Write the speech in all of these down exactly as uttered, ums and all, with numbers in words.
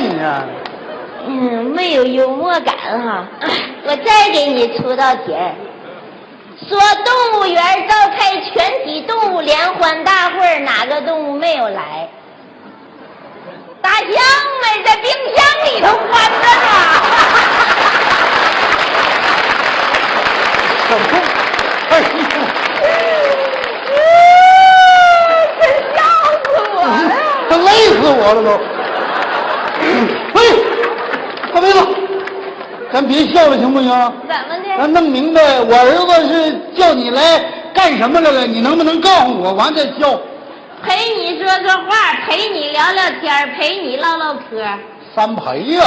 你啊？ 嗯，没有幽默感哈。我再给你出道题儿，说动物园召开全体动物联欢大会，哪个动物没有来？大象们在冰箱里头关着呢。 什么？哎呀！ 真笑死我了！ 他累死我了都。嘿，大妹子，咱别笑了行不行？ 怎么的？ 咱弄明白，我儿子是叫你来干什么来了？你能不能告诉我，完再笑？ 陪你说说话，陪你聊聊天，陪你唠唠嗑。 三陪呀！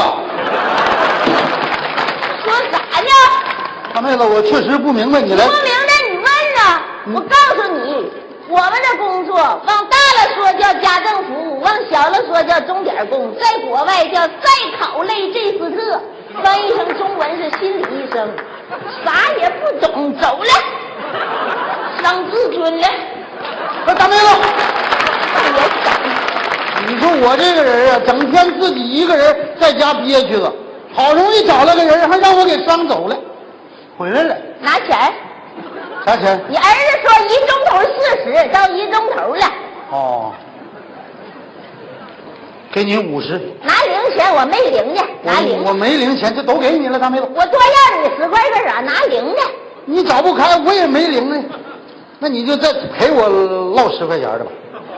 说啥呢？ 大妹子，我确实不明白你来。 不明白你问呢？ 嗯、 我告诉你，我们的工作往大了说叫家政服务，往小了说叫钟点工，在国外叫在考类这斯特，翻译成中文是心理医生。啥也不懂，走了，伤自尊了。 哎，大妹子，你说我这个人啊，整天自己一个人在家憋屈了，好容易找了个人，还让我给伤走了。回来了， 拿钱。 啥钱？ 你儿子说一钟头四十，到一钟头了。 哦，给你五十。 拿零钱，我没零呢，拿零。 我没零钱，这都给你了，大妹子。 我多要你十块干啥？拿零呢？ 你找不开，我也没零呢。那你就再赔我落十块钱的吧。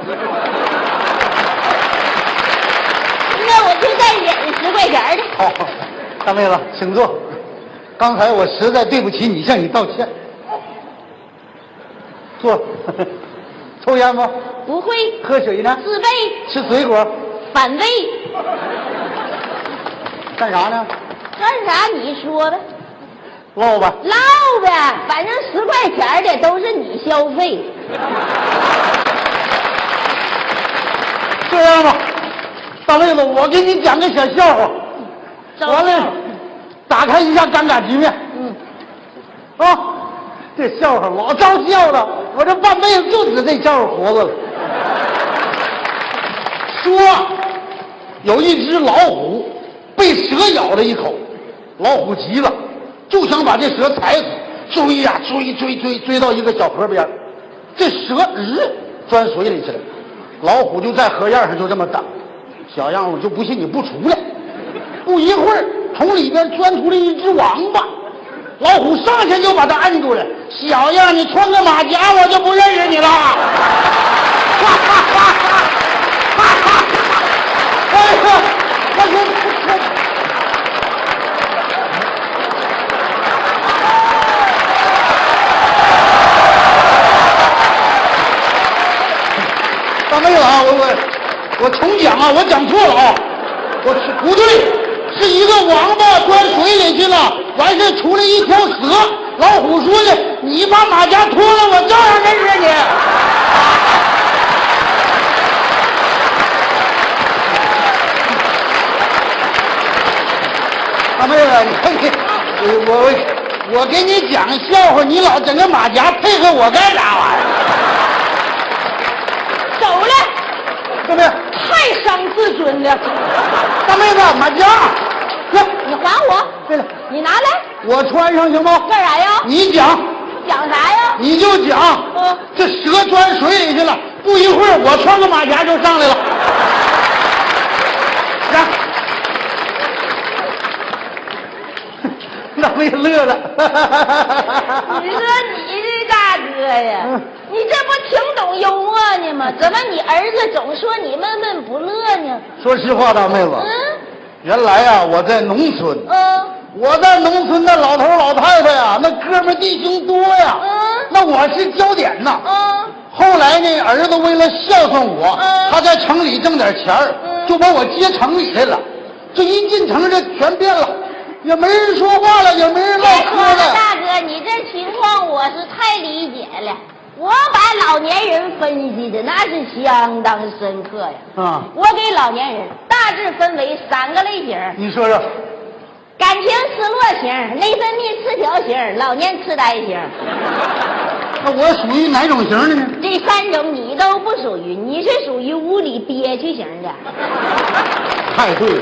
那我就再忍十块钱的。 好，大妹子，请坐。刚才我实在对不起你，向你道歉。坐。抽烟吗？ 不会。 喝水呢？ 自备。 吃水果？ 反胃。 干啥呢？ 干啥你说吧。 唠吧。 唠呗，反正十块钱的都是你消费。 这样吧，大妹子，我给你讲个小笑话。完了，打开一下尴尬局面。 嗯。 啊，这笑话老招笑了，我这半辈子就指这笑话活着了。说，有一只老虎被蛇咬了一口，老虎急了，就想把这蛇踩死，追呀、啊、追追追追到一个小河边，这蛇日钻水里去了，老虎就在河沿上就这么等，小样我就不信你不出来。不一会儿，从里边钻出了一只王八，老虎上去就把它按住了。小样，你穿个马甲，我就不认识你了。哈哈哈哈哈哈！哎呀，我我我。大妹子啊，我我我重讲啊，我讲错了啊，我是不对。是一个王八钻水里去了，完事出来一条蛇。老虎说的：“你把马甲脱了，我照样认识你。”大妹子，你看你，我我我给你讲笑话，你老整个马甲配合我干啥玩意儿？ 走了， 大妹， 太伤自尊了。 大妹子，马甲。 你还我？ 对了， 你拿来， 我穿上行吗？ 干啥呀？ 你讲， 讲啥呀？ 你就讲。 嗯， 这蛇钻水里去了，不一会儿我穿个马甲就上来了。来，那没乐了。 你说你这大哥呀，嗯、你这不挺懂幽默呢吗？怎么你儿子总说你闷闷不乐呢？ 说实话，大妹子。 嗯。 原来啊，我在农村。 嗯， 我在农村的老头老太太呀，那哥们弟兄多呀。 嗯， 那我是焦点呐。 嗯， 后来呢，儿子为了孝顺我， 嗯， 他在城里挣点钱儿，嗯，就把我接城里去了。这一进城，这全变了，也没人说话了，也没人唠嗑了。 大哥，你这情况我是太理解了。我把老年人分析的那是相当深刻呀。 啊、嗯， 我给老年人大致分为三个类型。 你说说。 感情失落型、内分泌失调型、老年痴呆型。 那我属于哪种型的呢？ 这三种你都不属于，你是属于屋里憋屈型的。 太对了。